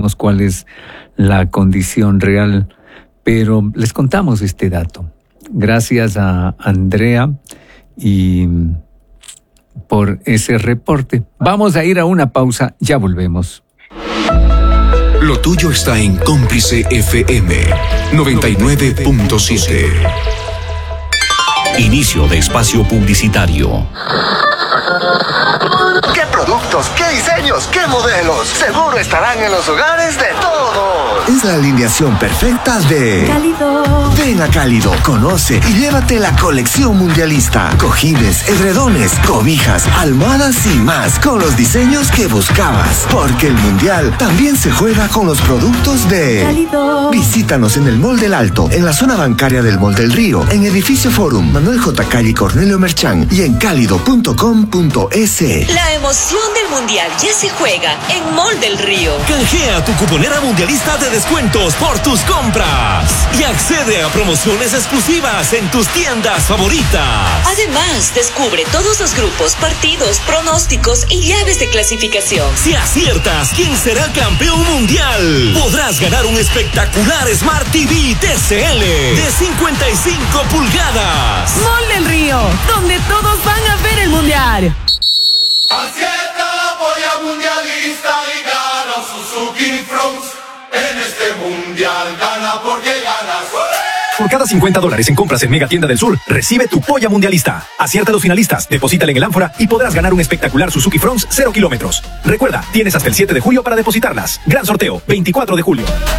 sabemos cuál es la condición real, pero les contamos este dato. Gracias a Andrea y por ese reporte. Vamos a ir a una pausa, ya volvemos. Lo tuyo está en Cómplice FM 99.7. Inicio de espacio publicitario. ¿Qué productos, qué diseños, qué modelos? Seguro estarán en los hogares de todos. Es la alineación perfecta de Cálido. Ven a Cálido, conoce y llévate la colección mundialista. Cojines, edredones, cobijas, almohadas y más, con los diseños que buscabas. Porque el mundial también se juega con los productos de Cálido. Visítanos en el Mall del Alto, en la zona bancaria del Mall del Río, en Edificio Forum, Manuel J. Calle y Cornelio Merchán y en cálido.com.es. La emoción del mundial ya se juega en Mall del Río. Canjea tu cuponera mundialista de descuentos por tus compras y accede a promociones exclusivas en tus tiendas favoritas. Además, descubre todos los grupos, partidos, pronósticos y llaves de clasificación. Si aciertas quién será el campeón mundial, podrás ganar un espectacular Smart TV TCL de 55 pulgadas. Mall del Río, donde todos van a ver el mundial. Acierta la polla mundialista y gana Suzuki Fronts. En este mundial gana porque ganas. Por cada $50 en compras en Mega Tienda del Sur, recibe tu polla mundialista. Acierta a los finalistas, deposítale en el ánfora y podrás ganar un espectacular Suzuki Fronts 0 kilómetros. Recuerda, tienes hasta el 7 de julio para depositarlas. Gran sorteo, 24 de julio.